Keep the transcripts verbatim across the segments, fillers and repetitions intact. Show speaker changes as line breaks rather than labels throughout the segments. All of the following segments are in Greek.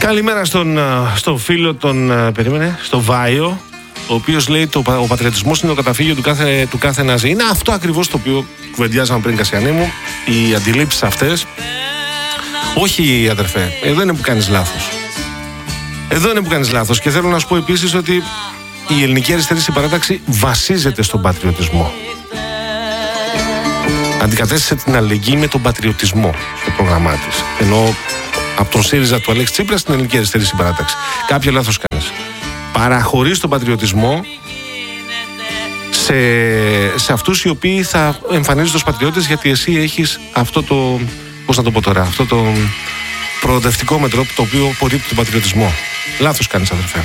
Καλημέρα στον, στον φίλο τον, περίμενε, στο Βάιο, ο οποίος λέει το, ο πατριωτισμός είναι το καταφύγιο του κάθε, του κάθε Ναζί. Είναι αυτό ακριβώς το οποίο κουβεντιάζαμε πριν, Κασιανή μου, οι αντιλήψεις αυτές. Όχι, αδερφέ, εδώ είναι που κάνεις λάθος. Εδώ είναι που κάνεις λάθος και θέλω να σου πω επίσης ότι η ελληνική αριστερή συμπαράταξη βασίζεται στον πατριωτισμό. Αντικατέστησε την αλληλεγγύη με τον πατριωτισμό στο πρόγραμμά της. Ενώ από τον ΣΥΡΙΖΑ του Αλέξη Τσίπρα στην ελληνική αριστερή συμπαράταξη. Κάποιο λάθος κάνεις. Παραχωρείς τον πατριωτισμό σε, σε αυτούς οι οποίοι θα εμφανίζονται ως πατριώτες, γιατί εσύ έχεις αυτό το, πώς να το πω τώρα, αυτό το προοδευτικό μέτρο το οποίο απορρίπτει τον πατριωτισμό. Λάθος κάνεις, αδερφέ.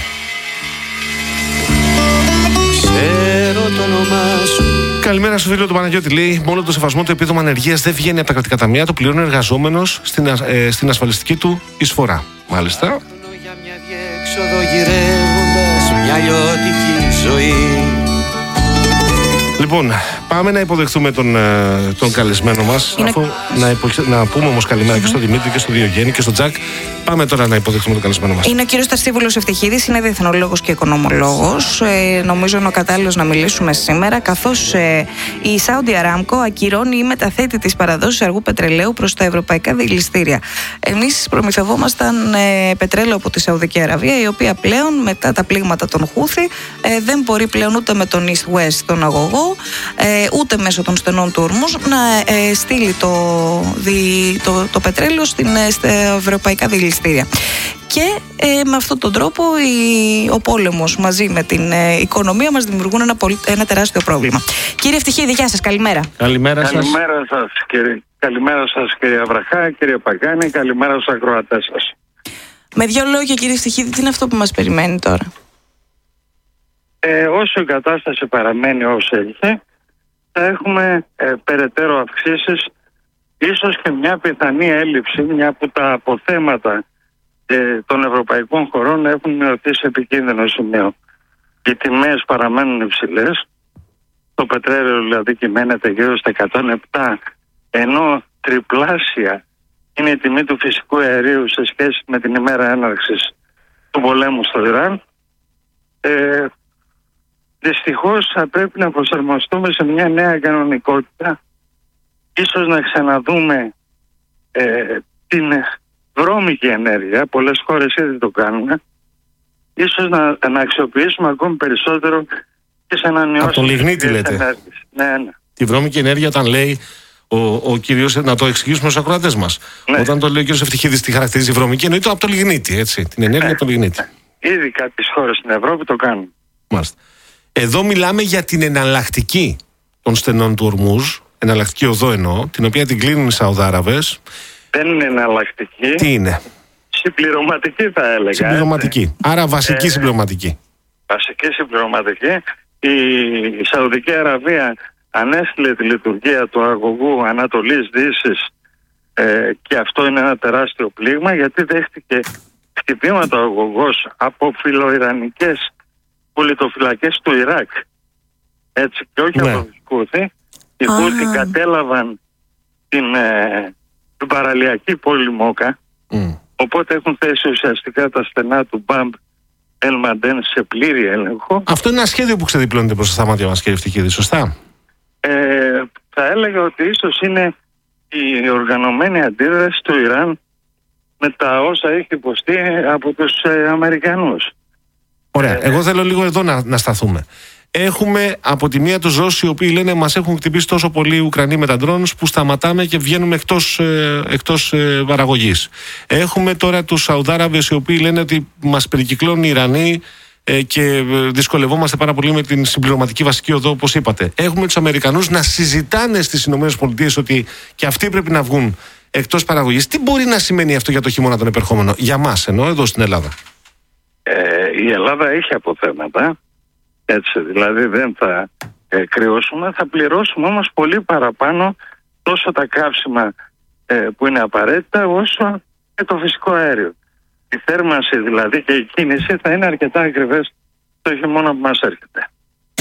Ξέρω το όνομά σου.
Καλημέρα στο φίλο του Παναγιώτη. Λέει: μόνο το σεβασμό του επίδομα ανεργίας δεν βγαίνει από τα κρατικά ταμεία, το πληρώνει ο εργαζόμενος στην, ε, στην ασφαλιστική του εισφορά. Μάλιστα.
Για μια διέξοδο γυρεύοντας μια λιώτικη ζωή.
Λοιπόν, πάμε να υποδεχτούμε τον, τον καλεσμένο μας.
Είναι...
Αφού, να, υπο... να πούμε όμως καλημέρα mm-hmm. και στον Δημήτρη και στον Διογέννη και στον Τζακ. Πάμε τώρα να υποδεχτούμε τον καλεσμένο μας.
Είναι ο κύριος Στασίβουλος Ευτυχίδης, είναι διεθνολόγος και οικονομολόγος. Ε, νομίζω είναι ο κατάλληλος να μιλήσουμε σήμερα, καθώς ε, η Saudi Aramco ακυρώνει ή μεταθέτει τις παραδόσεις αργού πετρελαίου προς τα ευρωπαϊκά δηληστήρια. Εμείς προμηθευόμασταν ε, πετρέλαιο από τη Σαουδική Αραβία, η οποία πλέον μετά τα πλήγματα των Χούθη ε, δεν μπορεί πλέον ούτε με τον East West τον αγωγό, ε, ούτε μέσω των στενών του Ορμούζ να ε, στείλει το, δι, το, το πετρέλαιο στην, στα ευρωπαϊκά δηληστήρια. Και ε, με αυτόν τον τρόπο η, ο πόλεμος μαζί με την ε, οικονομία μας δημιουργούν ένα, πολύ, ένα τεράστιο πρόβλημα. Κύριε Ευτυχίδη, γεια σας, καλημέρα.
Καλημέρα σας.
Καλημέρα σας, κύριε, καλημέρα σας κύριε Αβραχά, κύριε Παγκάνη, καλημέρα στους ακροατές σας.
Με δύο λόγια, κύριε Ευτυχίδη, τι είναι αυτό που μας περιμένει τώρα?
Ε, όσο η κατάσταση παραμένει όσο έχει, θα έχουμε ε, περαιτέρω αυξήσεις, ίσως και μια πιθανή έλλειψη, μια που τα αποθέματα ε, των ευρωπαϊκών χωρών έχουν μειωθεί σε επικίνδυνο σημείο. Οι τιμές παραμένουν υψηλές, το πετρέλαιο δηλαδή κυμαίνεται γύρω στα εκατόν επτά, ενώ τριπλάσια είναι η τιμή του φυσικού αερίου σε σχέση με την ημέρα έναρξης του πολέμου στο Ιράν. Ε, Δυστυχώς θα πρέπει να προσαρμοστούμε σε μια νέα κανονικότητα, ίσως να ξαναδούμε ε, την βρώμικη ενέργεια, πολλές χώρες ήδη το κάνουν, ίσως να, να αξιοποιήσουμε ακόμη περισσότερο και σε ανανεώσιμες.
Από το λιγνίτη λέτε.
Ναι, ναι.
Τη βρώμικη ενέργεια, όταν λέει ο, ο κύριος, να το εξηγήσουμε στους ακροατές μας. Ναι. Όταν το λέει ο κύριος Ευτυχίδης τι χαρακτηρίζει η βρώμικη, εννοεί το από το λιγνίτη, έτσι, την ενέργεια ναι. από το λιγνίτη.
Ναι. Ήδη κάποιες χώρες στην Ευρώπη το κάνουν.
Μάλιστα. Εδώ μιλάμε για την εναλλακτική των στενών του Ορμούζ, εναλλακτική οδό εννοώ, την οποία την κλείνουν οι Σαουδάραβες. Δεν
είναι εναλλακτική.
Τι είναι?
Συμπληρωματική θα έλεγα.
Συμπληρωματική. Έτσι. Άρα βασική ε, συμπληρωματική.
Βασική συμπληρωματική. Η, η Σαουδική Αραβία ανέστηλε τη λειτουργία του αγωγού Ανατολής Δύσης ε, και αυτό είναι ένα τεράστιο πλήγμα, γιατί δέχτηκε χτυπήματα ο αγωγός από φιλοϊρανικές πολιτοφυλακές του Ιράκ. Έτσι, και όχι ναι. από τους Χούθη. Οι Χούθη κατέλαβαν την, ε, την παραλιακή πόλη Μόκα, mm. οπότε έχουν θέσει ουσιαστικά τα στενά του Μπαμπ Ελ Μαντέν σε πλήρη έλεγχο.
Αυτό είναι ένα σχέδιο που ξεδιπλώνεται προς τα μάτια μας, κύριε Ευτυχίδη, σωστά?
Ε, θα έλεγα ότι ίσως είναι η οργανωμένη αντίδραση του Ιράν με τα όσα έχει υποστεί από τους ε, Αμερικανούς.
Ωραία. Εγώ θέλω λίγο εδώ να, να σταθούμε. Έχουμε από τη μία τους Ρώσους οι οποίοι λένε μας έχουν χτυπήσει τόσο πολλοί οι Ουκρανοί με τα drones που σταματάμε και βγαίνουμε εκτός, ε, εκτός ε, παραγωγής. Έχουμε τώρα τους Σαουδάραβες οι οποίοι λένε ότι μας περικυκλώνουν οι Ιρανοί ε, και δυσκολευόμαστε πάρα πολύ με την συμπληρωματική βασική οδό, όπως είπατε. Έχουμε τους Αμερικανούς να συζητάνε στις ΗΠΑ ότι και αυτοί πρέπει να βγουν εκτός παραγωγής. Τι μπορεί να σημαίνει αυτό για το χειμώνα τον επερχόμενο, για μας ενώ εδώ στην Ελλάδα?
Ε, η Ελλάδα έχει αποθέματα, έτσι, δηλαδή δεν θα ε, κρυώσουμε, θα πληρώσουμε όμως πολύ παραπάνω τόσο τα καύσιμα ε, που είναι απαραίτητα όσο και το φυσικό αέριο. Η θέρμανση δηλαδή και η κίνηση θα είναι αρκετά ακριβές το χειμώνα που μας έρχεται.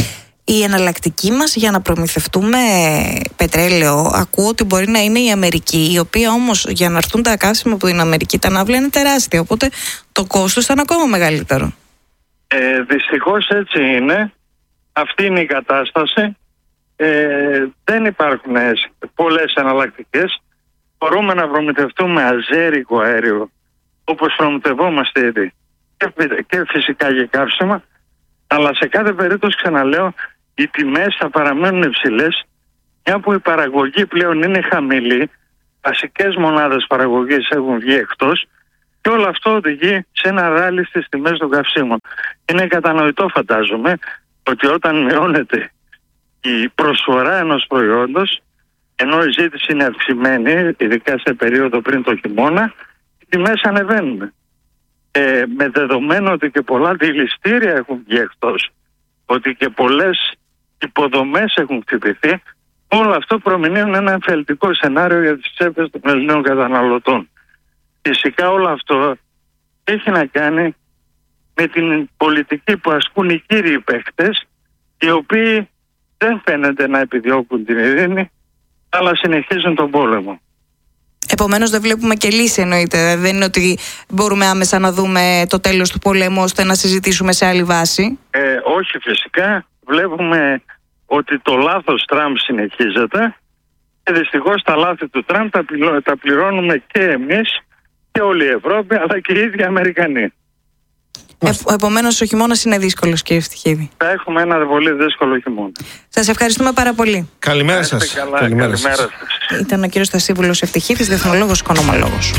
Η εναλλακτική μας για να προμηθευτούμε πετρέλαιο, ακούω ότι μπορεί να είναι η Αμερική, η οποία όμως για να έρθουν τα καύσιμα από την Αμερική τα ναύλια είναι τεράστια, οπότε το κόστος θα είναι ακόμα μεγαλύτερο.
Ε, δυστυχώς έτσι είναι. Αυτή είναι η κατάσταση. Ε, δεν υπάρχουν πολλές εναλλακτικές. Μπορούμε να προμηθευτούμε αζέρικο αέριο όπως προμηθευόμαστε ήδη και φυσικά για καύσιμα, αλλά σε κάθε περίπτωση, ξαναλέω, οι τιμές θα παραμένουν υψηλές, μια που η παραγωγή πλέον είναι χαμηλή, βασικές μονάδες παραγωγής έχουν βγει εκτός και όλο αυτό οδηγεί σε ένα ράλι στις τιμές των καυσίμων. Είναι κατανοητό, φαντάζομαι, ότι όταν μειώνεται η προσφορά ενός προϊόντος, ενώ η ζήτηση είναι αυξημένη, ειδικά σε περίοδο πριν το χειμώνα, οι τιμές ανεβαίνουν. Ε, με δεδομένο ότι και πολλά δηληστήρια έχουν βγει εκτός, ότι και πολλές υποδομές έχουν χτυπηθεί, όλο αυτό προμηνύουν ένα εμφελτικό σενάριο για τις τσέπες των Ελλήνων καταναλωτών. Φυσικά όλο αυτό έχει να κάνει με την πολιτική που ασκούν οι κύριοι παίκτες, οι οποίοι δεν φαίνεται να επιδιώκουν την ειρήνη, αλλά συνεχίζουν τον πόλεμο.
Επομένως δεν βλέπουμε και λύση, εννοείται. Δεν είναι ότι μπορούμε άμεσα να δούμε το τέλος του πολέμου ώστε να συζητήσουμε σε άλλη βάση.
Ε, όχι, φυσικά. Βλέπουμε ότι το λάθος Τραμπ συνεχίζεται και δυστυχώς τα λάθη του Τραμπ τα, πληρώ, τα πληρώνουμε και εμείς και όλη η Ευρώπη, αλλά και οι ίδιοι Αμερικανοί.
Ε, επομένως ο χειμώνας είναι δύσκολος, κύριε Φτυχίδη.
Θα έχουμε ένα πολύ δύσκολο χειμώνα.
Σας ευχαριστούμε πάρα πολύ.
Καλημέρα σας.
Καλά,
Καλημέρα
καλημέρα
σας.
σας.
Ήταν ο κύριος Στασίβουλος Ευτυχίδης, διεθνολόγος, οικονομολόγος.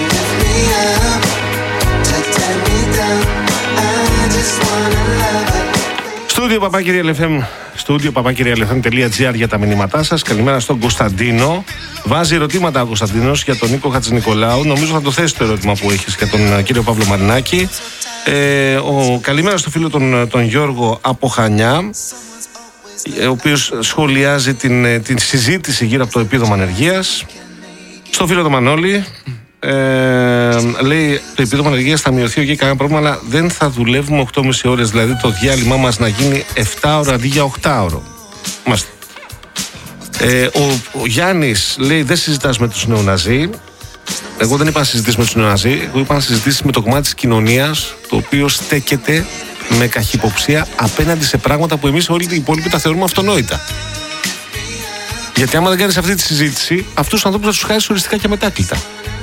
Στούντιο παπάκυριαλεφέμ στούντιο παπάκυριαλεφέμ.gr για τα μηνύματά σας. Καλημέρα στον Κωνσταντίνο. Βάζει ερωτήματα ο Κωνσταντίνος για τον Νίκο Χατζηνικολάου. Νομίζω θα το θέσει το ερώτημα που έχεις για τον κύριο Παύλο Μαρινάκη. Ε, ο, καλημέρα στο φίλο τον, τον Γιώργο από Χανιά, ο οποίος σχολιάζει την, την συζήτηση γύρω από το επίδομα ανεργίας. Στο φίλο τον Μανώλη, ε, λέει το επίδομα ανεργίας θα μειωθεί, όχι κανένα πρόβλημα, αλλά δεν θα δουλεύουμε οκτώ και μισή ώρες, δηλαδή το διάλειμμα μας να γίνει επτά ώρα αντί για οκτώ ώρο. Μάλιστα. Ε, ο, ο Γιάννης λέει δεν συζητάς με τους νεοναζί. Εγώ δεν είπα να συζητήσει με τους νεοναζί, εγώ είπα να συζητήσει με το κομμάτι της κοινωνίας, το οποίο στέκεται με καχυποψία απέναντι σε πράγματα που εμείς όλοι οι υπόλοιποι τα θεωρούμε αυτονόητα. Γιατί άμα δεν κάνεις αυτή τη συζήτηση, αυτούς τους ανθρώπους θα τους χάσεις οριστικά και μετάκλητα.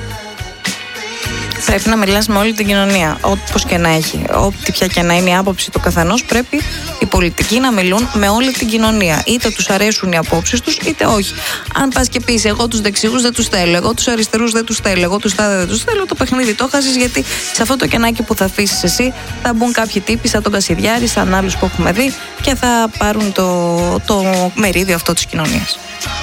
Πρέπει να μιλάς με όλη την κοινωνία, όπως και να έχει. Ό,τι πια και να είναι η άποψη του καθενός, πρέπει οι πολιτικοί να μιλούν με όλη την κοινωνία. Είτε τους αρέσουν οι απόψεις τους, είτε όχι. Αν πας και πεις, εγώ τους δεξιούς δεν τους θέλω, εγώ τους αριστερούς δεν τους θέλω, εγώ τους τάδε δεν τους θέλω, το παιχνίδι το χάσεις, γιατί σε αυτό το κενάκι που θα αφήσεις εσύ θα μπουν κάποιοι τύποι σαν τον Κασιδιάρη, σαν άλλους που έχουμε δει και θα πάρουν το, το μερίδιο αυτό της κοινωνίας.